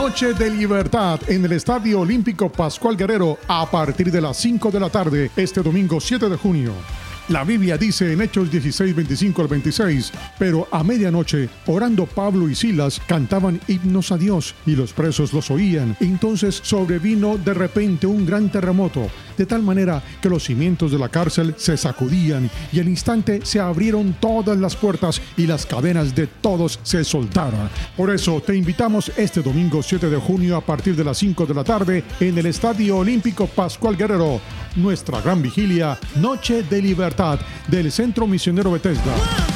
Noche de Libertad en el Estadio Olímpico Pascual Guerrero a partir de las 5 de la tarde este domingo 7 de junio. La Biblia dice en Hechos 16, 25 al 26, pero a medianoche, orando Pablo y Silas, cantaban himnos a Dios, y los presos los oían. Entonces sobrevino de repente un gran terremoto, de tal manera que los cimientos de la cárcel se sacudían, y al instante se abrieron todas las puertas y las cadenas de todos se soltaron. Por eso te invitamos este domingo 7 de junio a partir de las 5 de la tarde en el Estadio Olímpico Pascual Guerrero. Nuestra gran vigilia, Noche de Libertad, del Centro Misionero Bethesda.